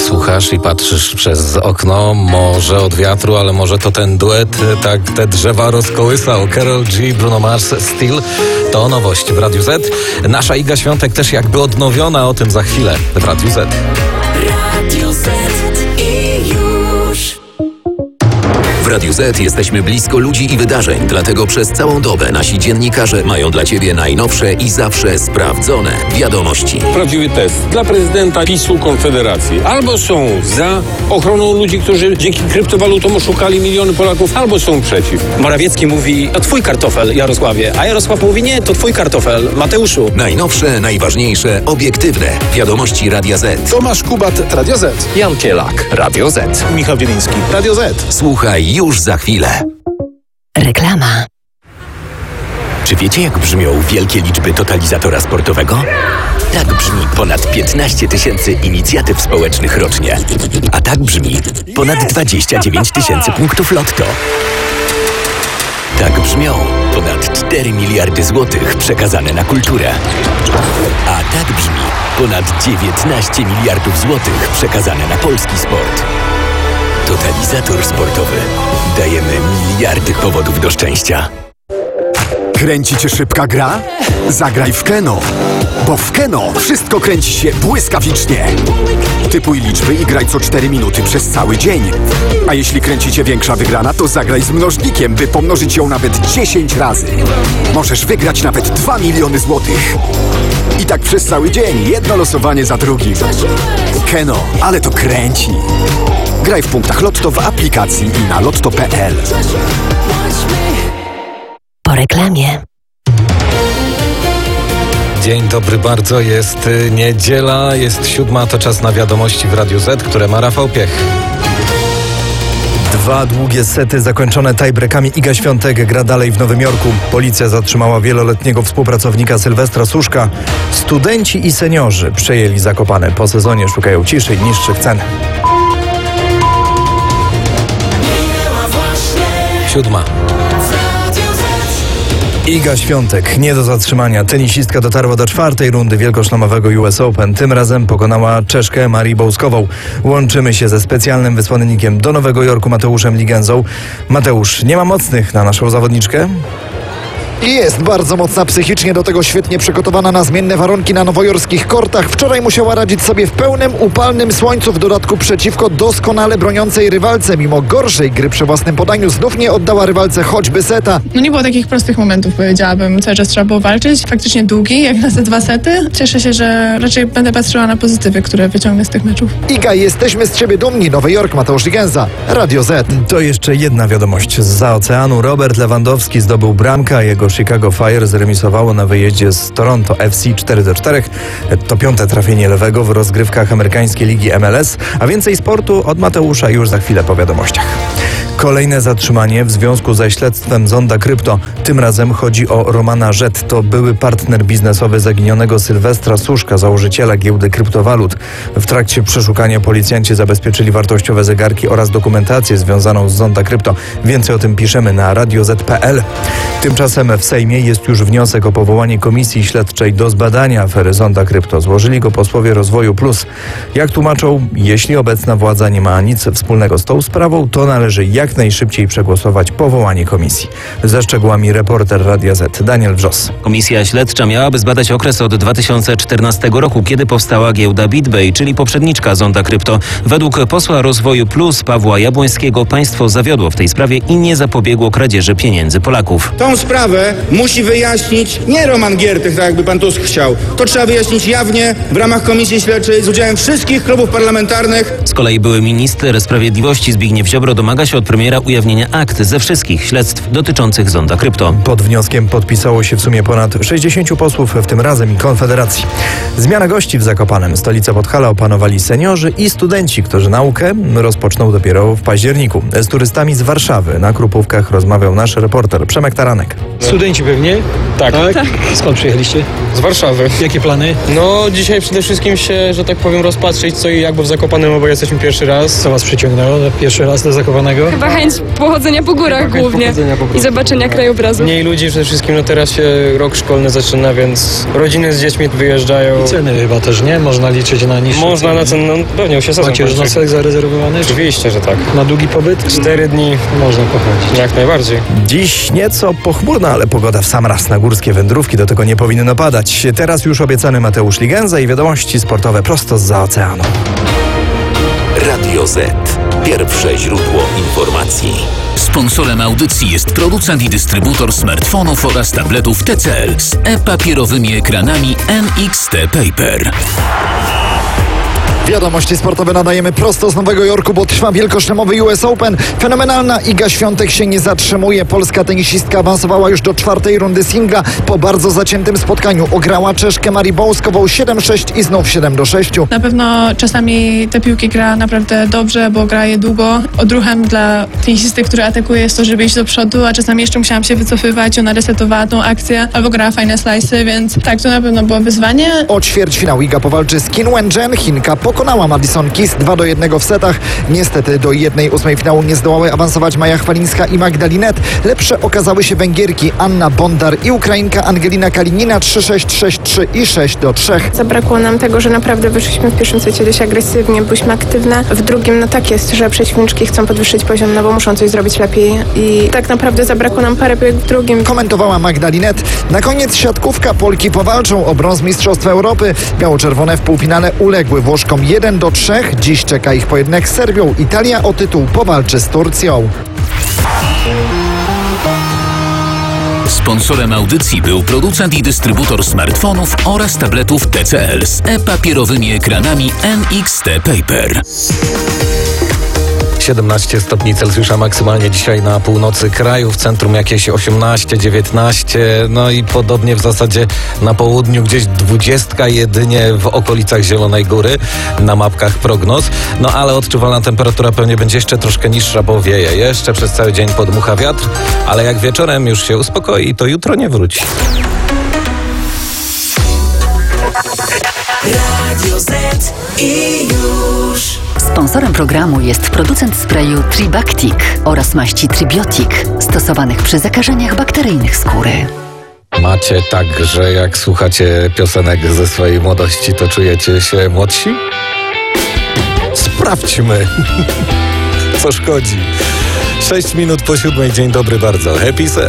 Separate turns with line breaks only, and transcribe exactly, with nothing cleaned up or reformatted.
słuchasz i patrzysz przez okno, może od wiatru, ale może to ten duet tak te drzewa rozkołysał. Karol G, Bruno Mars, Still. To nowość w Radiu Z. Nasza Iga Świątek też jakby odnowiona, o tym za chwilę w Radiu Z.
Radio Z i już.
W Radiu Z jesteśmy blisko ludzi i wydarzeń, dlatego przez całą dobę nasi dziennikarze mają dla Ciebie najnowsze i zawsze sprawdzone wiadomości.
Prawdziwy test dla prezydenta PiSu Konfederacji. Albo są za ochroną ludzi, którzy dzięki kryptowalutom oszukali miliony Polaków, albo są przeciw.
Morawiecki mówi, to twój kartofel, Jarosławie, a Jarosław mówi, nie, to twój kartofel, Mateuszu.
Najnowsze, najważniejsze, obiektywne wiadomości Radia Z.
Tomasz Kubat, Radio Z.
Jan Kielak, Radio Z.
Michał Wieliński, Radio Z.
Słuchaj już za chwilę.
Reklama.
Czy wiecie, jak brzmią wielkie liczby totalizatora sportowego? Tak brzmi ponad piętnaście tysięcy inicjatyw społecznych rocznie. A tak brzmi ponad dwadzieścia dziewięć tysięcy punktów lotto. Tak brzmią ponad cztery miliardy złotych przekazane na kulturę. A tak brzmi ponad dziewiętnaście miliardów złotych przekazane na polski sport. Totalizator sportowy. Dajemy miliardy powodów do szczęścia.
Kręci cię szybka gra? Zagraj w Keno. Bo w Keno wszystko kręci się błyskawicznie. Typuj liczby i graj co cztery minuty przez cały dzień. A jeśli kręci cię większa wygrana, to zagraj z mnożnikiem, by pomnożyć ją nawet dziesięć razy. Możesz wygrać nawet dwa miliony złotych. I tak przez cały dzień, jedno losowanie za drugim. Keno, ale to kręci. Graj w punktach Lotto w aplikacji i na lotto kropka p l.
Po reklamie.
Dzień dobry bardzo, jest niedziela, jest siódma, to czas na wiadomości w Radiu Z, które ma Rafał Piech.
Dwa długie sety zakończone tiebreakami. Iga Świątek gra dalej w Nowym Jorku. Policja zatrzymała wieloletniego współpracownika Sylwestra Suszka. Studenci i seniorzy przejęli Zakopane. Po sezonie szukają ciszy i niższych cen.
Siódma.
Iga Świątek nie do zatrzymania. Tenisistka dotarła do czwartej rundy wielkoszlemowego U S Open. Tym razem pokonała Czeszkę Marię Bołskową. Łączymy się ze specjalnym wysłannikiem do Nowego Jorku Mateuszem Ligenzą. Mateusz, nie ma mocnych na naszą zawodniczkę?
I jest bardzo mocna psychicznie, do tego świetnie przygotowana na zmienne warunki na nowojorskich kortach. Wczoraj musiała radzić sobie w pełnym, upalnym słońcu, w dodatku przeciwko doskonale broniącej rywalce. Mimo gorszej gry przy własnym podaniu znów nie oddała rywalce choćby seta.
No nie było takich prostych momentów, powiedziałabym. Cały czas trzeba było walczyć. Faktycznie długi, jak na te dwa sety. Cieszę się, że raczej będę patrzyła na pozytywy, które wyciągnę z tych meczów.
Iga, jesteśmy z ciebie dumni. Nowy Jork, Mateusz Ligenza, Radio Z.
To jeszcze jedna wiadomość zza oceanu. Robert Lewandowski zdobył bramkę, a jego Chicago Fire zremisowało na wyjeździe z Toronto F C cztery do czterech. To piąte trafienie lewego w rozgrywkach amerykańskiej ligi M L S, a więcej sportu od Mateusza już za chwilę po wiadomościach. Kolejne zatrzymanie w związku ze śledztwem Zonda Krypto. Tym razem chodzi o Romana Rzet. To były partner biznesowy zaginionego Sylwestra Suszka, założyciela giełdy kryptowalut. W trakcie przeszukania policjanci zabezpieczyli wartościowe zegarki oraz dokumentację związaną z Zonda Krypto. Więcej o tym piszemy na radio z kropka p l. Tymczasem w Sejmie jest już wniosek o powołanie komisji śledczej do zbadania afery Zonda Krypto. Złożyli go posłowie Rozwoju Plus. Jak tłumaczą, jeśli obecna władza nie ma nic wspólnego z tą sprawą, to należy jak jak najszybciej przegłosować powołanie komisji. Ze szczegółami reporter Radia Z Daniel Wrzos.
Komisja śledcza miałaby zbadać okres od dwa tysiące czternastego roku, kiedy powstała giełda BitBay, czyli poprzedniczka Zonda Krypto. Według posła Rozwoju Plus Pawła Jabłońskiego państwo zawiodło w tej sprawie i nie zapobiegło kradzieży pieniędzy Polaków.
Tą sprawę musi wyjaśnić nie Roman Giertych, tak jakby pan Tusk chciał. To trzeba wyjaśnić jawnie w ramach komisji śledczej z udziałem wszystkich klubów parlamentarnych.
Z kolei były minister sprawiedliwości Zbigniew Ziobro domaga się od premiera ujawnienia akt ze wszystkich śledztw dotyczących Zonda Krypto.
Pod wnioskiem podpisało się w sumie ponad sześćdziesięciu posłów, w tym razem i Konfederacji. Zmiana gości w Zakopanem. Stolicę Podhala opanowali seniorzy i studenci, którzy naukę rozpoczną dopiero w październiku. Z turystami z Warszawy na Krupówkach rozmawiał nasz reporter Przemek Taranek.
Studenci pewnie?
Tak.
tak.
tak.
Skąd przyjechaliście?
Z Warszawy.
Jakie plany?
No dzisiaj przede wszystkim się, że tak powiem, rozpatrzeć co i jak, bo w Zakopanem, bo jesteśmy pierwszy raz.
Co was przyciągnęło pierwszy raz do Zakopanego?
Chyba
chyba chęć pochodzenia po górach
Chyba chęć
głównie
pochodzenia po prostu.
i zobaczenia krajobrazu.
Mniej ludzi przede wszystkim, no teraz się rok szkolny zaczyna, więc rodziny z dziećmi wyjeżdżają.
Ceny chyba też nie? Można liczyć na niższe
Można
ceny.
na cenę, no pewnie się sezon
Macie już
kończy.
nocleg zarezerwowany?
Oczywiście, że tak.
Na długi pobyt?
Cztery dni.
Można pochodzić.
Jak najbardziej.
Dziś nieco pochmurno, ale pogoda w sam raz na górskie wędrówki, do tego nie powinno padać. Teraz już obiecany Mateusz Ligenza i wiadomości sportowe prosto zza oceanu.
Radio Z. Pierwsze źródło informacji. Sponsorem audycji jest producent i dystrybutor smartfonów oraz tabletów T C L z e-papierowymi ekranami N X T Paper.
Wiadomości sportowe nadajemy prosto z Nowego Jorku, bo trwa wielkoszlemowy U S Open. Fenomenalna Iga Świątek się nie zatrzymuje. Polska tenisistka awansowała już do czwartej rundy singla. Po bardzo zaciętym spotkaniu ograła Czeszkę Marię Bołskową siedem sześć i znów siedem do sześciu.
Na pewno czasami te piłki gra naprawdę dobrze, bo gra je długo. Odruchem dla tenisisty, który atakuje, jest to, żeby iść do przodu, a czasami jeszcze musiałam się wycofywać. Ona resetowała tą akcję albo grała fajne slajsy, więc tak, to na pewno było wyzwanie.
O ćwierćfinał Iga powalczy z Qin Wen-jen. Chinka pokonała Madison Keys dwa do jednego w setach. Niestety do jednej ósmej finału nie zdołały awansować Maja Chwalińska i Magda Linette. Lepsze okazały się Węgierki Anna Bondar i Ukrainka Angelina Kalinina trzy sześć, sześć trzy i sześć do trzech.
Zabrakło nam tego, że naprawdę wyszliśmy w pierwszym secie dość agresywnie, byliśmy aktywne. W drugim, no tak jest, że przeciwniczki chcą podwyższyć poziom, no bo muszą coś zrobić lepiej i tak naprawdę zabrakło nam parę piłek w drugim.
Komentowała Magda Linette. Na koniec siatkówka. Polki powalczą o brąz Mistrzostw Europy. Biało-czerwone w półfinale uległy Włoszkom jeden do trzech. Dziś czeka ich pojedynek z Serbią. Italia o tytuł powalczy z Turcją.
Sponsorem audycji był producent i dystrybutor smartfonów oraz tabletów T C L z e-papierowymi ekranami N X T Paper.
siedemnaście stopni Celsjusza maksymalnie dzisiaj na północy kraju, w centrum jakieś osiemnaście, dziewiętnaście, no i podobnie w zasadzie na południu gdzieś dwadzieścia jedynie w okolicach Zielonej Góry na mapkach prognoz, no ale odczuwalna temperatura pewnie będzie jeszcze troszkę niższa, bo wieje, jeszcze przez cały dzień podmucha wiatr, ale jak wieczorem już się uspokoi, to jutro nie wróci.
Radio Z i już.
Sponsorem programu jest producent sprayu Tribactic oraz maści Tribiotic, stosowanych przy zakażeniach bakteryjnych skóry.
Macie tak, że jak słuchacie piosenek ze swojej młodości, to czujecie się młodsi? Sprawdźmy. Co szkodzi? Sześć minut po siódmej. Dzień dobry bardzo. Happy set.